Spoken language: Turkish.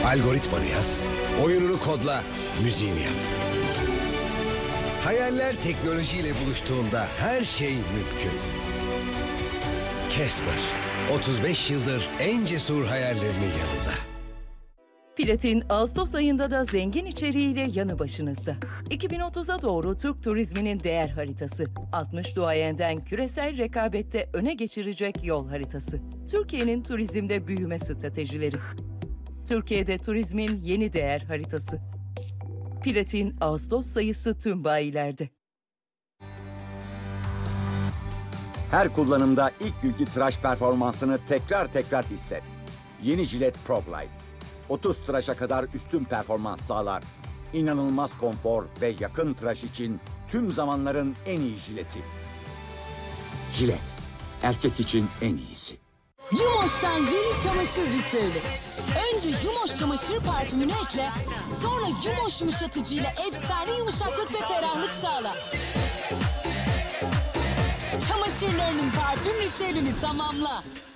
Algoritmanı yaz, oyununu kodla, müziğini yap. Hayaller teknolojiyle buluştuğunda her şey mümkün. Casper, 35 yıldır en cesur hayallerinin yanında. Platin, Ağustos ayında da zengin içeriğiyle yanı başınızda. 2030'a doğru Türk turizminin değer haritası. 60 duayenden küresel rekabette öne geçirecek yol haritası. Türkiye'nin turizmde büyüme stratejileri. Türkiye'de turizmin yeni değer haritası. Platin, Ağustos sayısı tüm bayilerde. Her kullanımda ilk günkü tıraş performansını tekrar hisset. Yeni Gillette Pro Glide. 30 tıraşa kadar üstün performans sağlar. İnanılmaz konfor ve yakın tıraş için tüm zamanların en iyi jileti. Gillette, erkek için en iyisi. Yumoş'tan yeni çamaşır ritüeli. Önce Yumoş çamaşır parfümünü ekle, sonra Yumoş yumuşatıcıyla efsane yumuşaklık ve ferahlık sağla. Çamaşırlarının parfüm ritüelini tamamla.